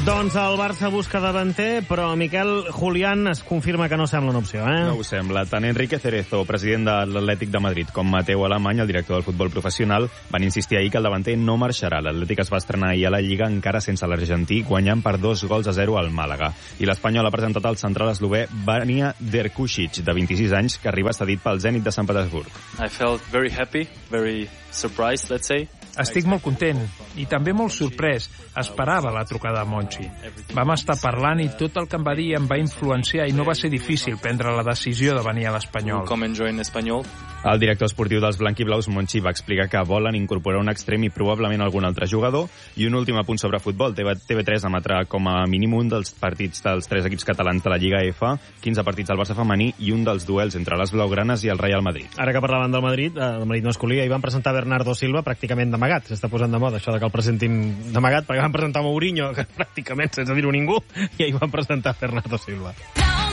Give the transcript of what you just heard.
Doncs el Barça busca davanter, però Miquel Julián es confirma que no sembla una opció, eh? No ho sembla. Tant Enrique Cerezo, president de l'Atlètic de Madrid, com Mateu Alemany, el director del futbol professional, van insistir ahir que el davanter no marxarà. L'Atlètic es va estrenar ahir a la Lliga encara sense l'argentí, guanyant per 2-0 al Màlaga. I l'Espanyol ha presentat el central eslové Vanja Drkušić, de 26 anys, que arriba cedit pel Zenit de Sant Petersburg. I felt very happy, very surprised, let's say. Estic molt content i també molt sorprès. Esperava la trucada de Monchi. Vam estar parlant i tot el que em va dir em va influenciar i no va ser difícil prendre la decisió de venir a l'Espanyol. El director esportiu dels blanquiblaus, Monchi, va explicar que volen incorporar un extrem i probablement algun altre jugador. I un últim apunt sobre futbol. TV3 emetrà com a mínim un dels partits dels 3 equips catalans de la Lliga F, 15 partits del Barça femení i un dels duels entre les blaugranes i el Real Madrid. Ara que parlaven del Madrid masculí, hi van presentar Bernardo Silva pràcticament d'amagat. S'està posant de moda això de que el presentin d'amagat, perquè van presentar Mourinho, que pràcticament sense dir-ho ningú, i ahir van presentar Bernardo Silva.